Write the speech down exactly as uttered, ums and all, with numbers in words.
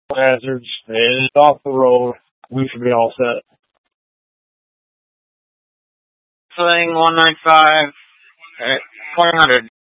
hazards. It's off the road. We should be all set. Flying one nine five, twenty hundred.